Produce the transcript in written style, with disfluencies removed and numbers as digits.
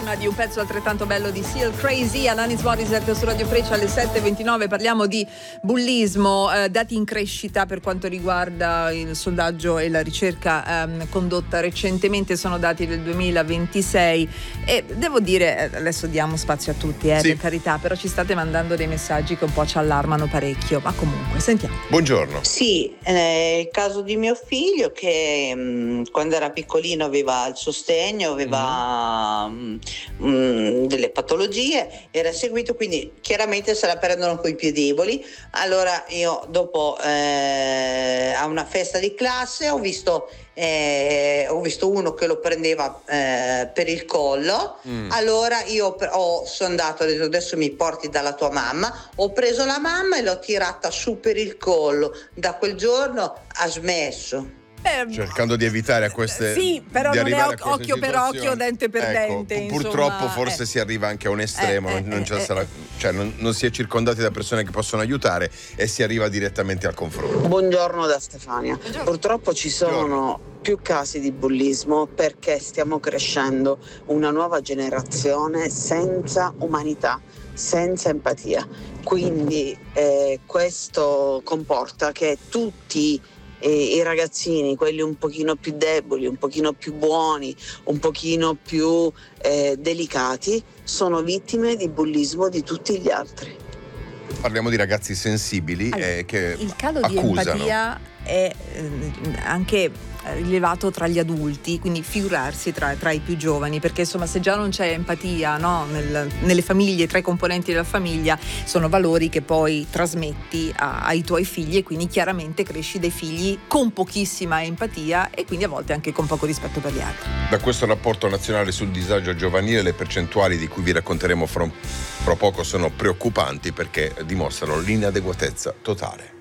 prima di un pezzo altrettanto bello di Seal Crazy, Alanis Morissette su Radio Freccia alle 7:29. Parliamo di bullismo, dati in crescita per quanto riguarda il sondaggio e la ricerca condotta recentemente, sono dati del 2026 e devo dire, adesso diamo spazio a tutti, sì, per carità, però ci state mandando dei messaggi che un po' ci allarmano parecchio, ma comunque sentiamo. Buongiorno. Sì, il caso di mio figlio che quando era piccolino aveva il sostegno, aveva delle patologie, era seguito, quindi chiaramente se la prendono coi più deboli. Allora io dopo a una festa di classe ho visto uno che lo prendeva per il collo. Allora io sono andato, ho detto adesso mi porti dalla tua mamma, ho preso la mamma e l'ho tirata su per il collo. Da quel giorno ha smesso. Cercando di evitare a queste, sì, però di non è arrivare a queste occhio per situazioni. occhio, dente per dente. Purtroppo insomma, forse si arriva anche a un estremo, non si è circondati da persone che possono aiutare e si arriva direttamente al confronto. Buongiorno da Stefania. Purtroppo ci sono più casi di bullismo perché stiamo crescendo una nuova generazione senza umanità, senza empatia. Quindi questo comporta che tutti i ragazzini, quelli un pochino più deboli, un pochino più buoni, un pochino più delicati, sono vittime di bullismo di tutti gli altri. Parliamo di ragazzi sensibili che il calo accusano. di empatia è anche rilevato tra gli adulti, quindi figurarsi tra i più giovani, perché insomma se già non c'è empatia, no, nelle famiglie, tra i componenti della famiglia, sono valori che poi trasmetti ai tuoi figli e quindi chiaramente cresci dei figli con pochissima empatia e quindi a volte anche con poco rispetto per gli altri. Da questo rapporto nazionale sul disagio giovanile le percentuali di cui vi racconteremo fra poco sono preoccupanti perché dimostrano l'inadeguatezza totale.